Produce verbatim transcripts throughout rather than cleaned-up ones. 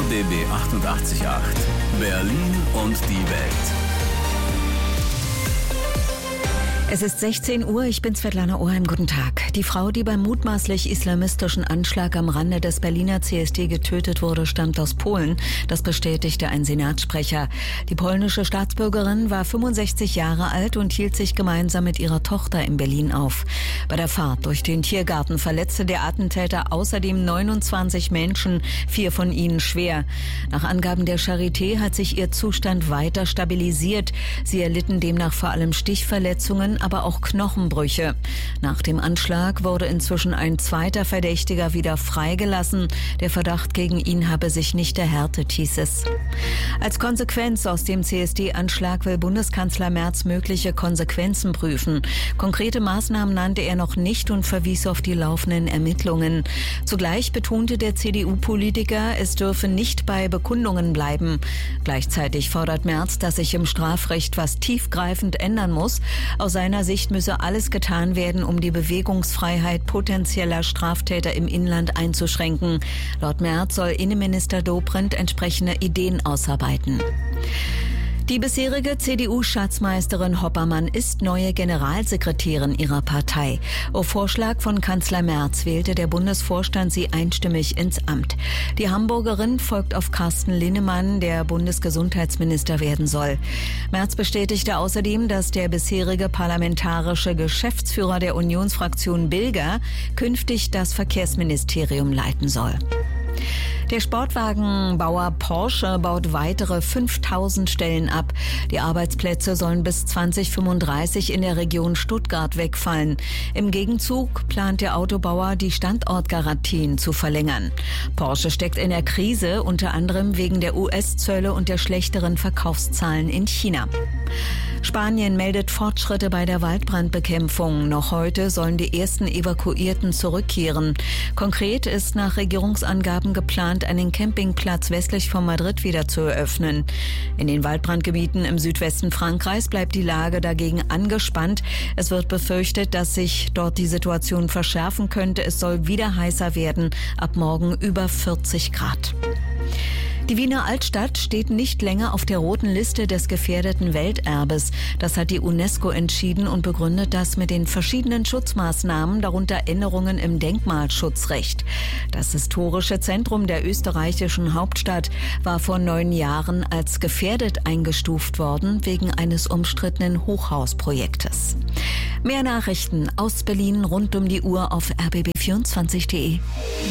B B achtundachtzig Komma acht. Berlin und die Welt. Es ist sechzehn Uhr, ich bin Svetlana Oheim, guten Tag. Die Frau, die beim mutmaßlich islamistischen Anschlag am Rande des Berliner C S D getötet wurde, stammt aus Polen. Das bestätigte ein Senatssprecher. Die polnische Staatsbürgerin war fünfundsechzig Jahre alt und hielt sich gemeinsam mit ihrer Tochter in Berlin auf. Bei der Fahrt durch den Tiergarten verletzte der Attentäter außerdem neunundzwanzig Menschen, vier von ihnen schwer. Nach Angaben der Charité hat sich ihr Zustand weiter stabilisiert. Sie erlitten demnach vor allem Stichverletzungen, aber auch Knochenbrüche. Nach dem Anschlag wurde inzwischen ein zweiter Verdächtiger wieder freigelassen. Der Verdacht gegen ihn habe sich nicht erhärtet, hieß es. Als Konsequenz aus dem C S D-Anschlag will Bundeskanzler Merz mögliche Konsequenzen prüfen. Konkrete Maßnahmen nannte er noch nicht und verwies auf die laufenden Ermittlungen. Zugleich betonte der C D U-Politiker, es dürfe nicht bei Bekundungen bleiben. Gleichzeitig fordert Merz, dass sich im Strafrecht was tiefgreifend ändern muss. Aus seiner Sicht müsse alles getan werden, um die Bewegungsfreiheit potenzieller Straftäter im Inland einzuschränken. Laut Merz soll Innenminister Dobrindt entsprechende Ideen ausarbeiten. Die bisherige C D U-Schatzmeisterin Hoppermann ist neue Generalsekretärin ihrer Partei. Auf Vorschlag von Kanzler Merz wählte der Bundesvorstand sie einstimmig ins Amt. Die Hamburgerin folgt auf Carsten Linnemann, der Bundesgesundheitsminister werden soll. Merz bestätigte außerdem, dass der bisherige parlamentarische Geschäftsführer der Unionsfraktion Bilger künftig das Verkehrsministerium leiten soll. Der Sportwagenbauer Porsche baut weitere fünftausend Stellen ab. Die Arbeitsplätze sollen bis zwanzig fünfunddreißig in der Region Stuttgart wegfallen. Im Gegenzug plant der Autobauer, die Standortgarantien zu verlängern. Porsche steckt in der Krise, unter anderem wegen der U S-Zölle und der schlechteren Verkaufszahlen in China. Spanien meldet Fortschritte bei der Waldbrandbekämpfung. Noch heute sollen die ersten Evakuierten zurückkehren. Konkret ist nach Regierungsangaben geplant, einen Campingplatz westlich von Madrid wieder zu eröffnen. In den Waldbrandgebieten im Südwesten Frankreichs bleibt die Lage dagegen angespannt. Es wird befürchtet, dass sich dort die Situation verschärfen könnte. Es soll wieder heißer werden, ab morgen über vierzig Grad. Die Wiener Altstadt steht nicht länger auf der roten Liste des gefährdeten Welterbes. Das hat die UNESCO entschieden und begründet das mit den verschiedenen Schutzmaßnahmen, darunter Änderungen im Denkmalschutzrecht. Das historische Zentrum der österreichischen Hauptstadt war vor neun Jahren als gefährdet eingestuft worden wegen eines umstrittenen Hochhausprojektes. Mehr Nachrichten aus Berlin rund um die Uhr auf r b b vierundzwanzig punkt d e.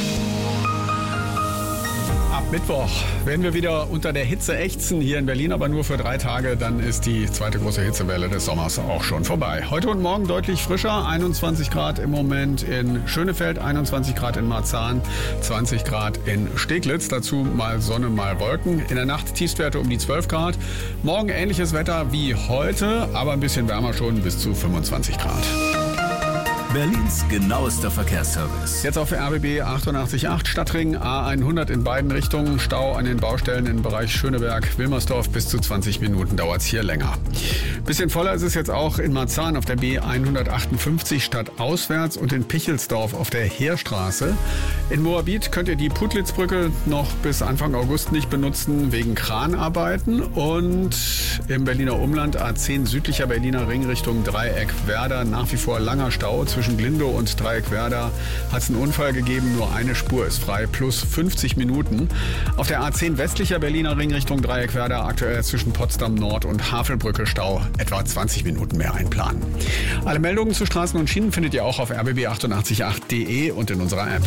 Ab Mittwoch werden wir wieder unter der Hitze ächzen hier in Berlin, aber nur für drei Tage. Dann ist die zweite große Hitzewelle des Sommers auch schon vorbei. Heute und morgen deutlich frischer. einundzwanzig Grad im Moment in Schönefeld, einundzwanzig Grad in Marzahn, zwanzig Grad in Steglitz. Dazu mal Sonne, mal Wolken. In der Nacht Tiefstwerte um die zwölf Grad. Morgen ähnliches Wetter wie heute, aber ein bisschen wärmer schon, bis zu fünfundzwanzig Grad. Berlins genauester Verkehrsservice. Jetzt auf R B B achtundachtzig Komma acht, Stadtring A hundert in beiden Richtungen. Stau an den Baustellen im Bereich Schöneberg-Wilmersdorf. Bis zu zwanzig Minuten dauert es hier länger. Bisschen voller ist es jetzt auch in Marzahn auf der B hundertachtundfünfzig stadtauswärts und in Pichelsdorf auf der Heerstraße. In Moabit könnt ihr die Putlitz-Brücke noch bis Anfang August nicht benutzen wegen Kranarbeiten. Und im Berliner Umland A zehn südlicher Berliner Ring Richtung Dreieck-Werder nach wie vor langer Stau. Zwischen Glindow und Dreieck-Werder hat es einen Unfall gegeben, nur eine Spur ist frei, plus fünfzig Minuten. Auf der A zehn westlicher Berliner Ring Richtung Dreieck-Werder aktuell zwischen Potsdam Nord und Havelbrücke Stau, etwa zwanzig Minuten mehr einplanen. Alle Meldungen zu Straßen und Schienen findet ihr auch auf r b b achtundachtzig Komma acht punkt d e und in unserer App.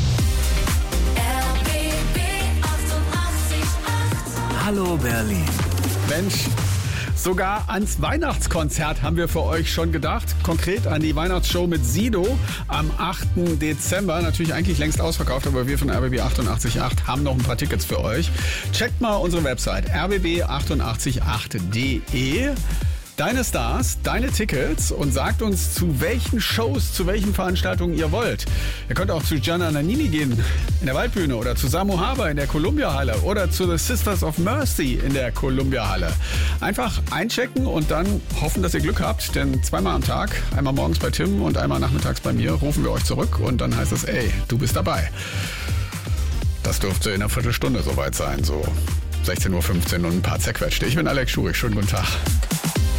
R B B achtundachtzig Komma acht. Hallo Berlin. Mensch. Sogar ans Weihnachtskonzert haben wir für euch schon gedacht. Konkret an die Weihnachtsshow mit Sido am achten Dezember. Natürlich eigentlich längst ausverkauft, aber wir von R B B achtundachtzig Komma acht haben noch ein paar Tickets für euch. Checkt mal unsere Website r b b achtundachtzig Komma acht punkt d e. Deine Stars, deine Tickets und sagt uns, zu welchen Shows, zu welchen Veranstaltungen ihr wollt. Ihr könnt auch zu Gianna Nannini gehen in der Waldbühne oder zu Samu Haber in der Columbia-Halle oder zu The Sisters of Mercy in der Columbia-Halle. Einfach einchecken und dann hoffen, dass ihr Glück habt, denn zweimal am Tag, einmal morgens bei Tim und einmal nachmittags bei mir, rufen wir euch zurück und dann heißt es, ey, du bist dabei. Das dürfte in einer Viertelstunde soweit sein, so sechzehn Uhr fünfzehn und ein paar zerquetschte. Ich bin Alex Schurig, schönen guten Tag.